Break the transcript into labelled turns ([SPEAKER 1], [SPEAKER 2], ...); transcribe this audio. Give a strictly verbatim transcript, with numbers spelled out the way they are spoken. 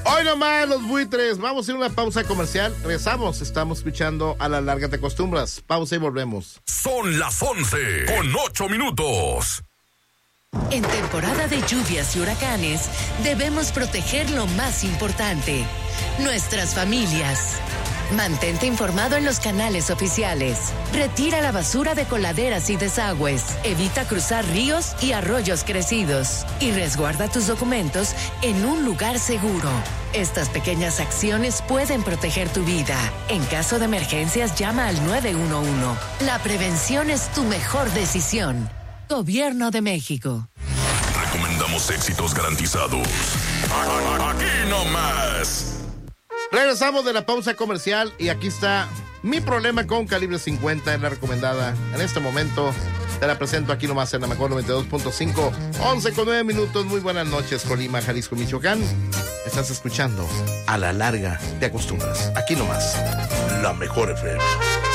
[SPEAKER 1] Hoy nomás los buitres. Vamos a ir a una pausa comercial. Regresamos. Estamos escuchando A la Larga Te Acostumbras. Pausa y volvemos.
[SPEAKER 2] Son las once con ocho minutos.
[SPEAKER 3] En temporada de lluvias y huracanes, debemos proteger lo más importante: nuestras familias. Mantente informado en los canales oficiales. Retira la basura de coladeras y desagües. Evita cruzar ríos y arroyos crecidos. Y resguarda tus documentos en un lugar seguro. Estas pequeñas acciones pueden proteger tu vida. En caso de emergencias, llama al nueve uno uno. La prevención es tu mejor decisión. Gobierno de México.
[SPEAKER 2] Recomendamos éxitos garantizados. Aquí nomás.
[SPEAKER 1] Regresamos de la pausa comercial y aquí está Mi Problema con Calibre cincuenta, en la recomendada en este momento. Te la presento aquí nomás en la mejor noventa y dos punto cinco, once con nueve minutos. Muy buenas noches, Colima, Jalisco, Michoacán. Estás escuchando A la Larga Te Acostumbras. Aquí nomás, la mejor F M.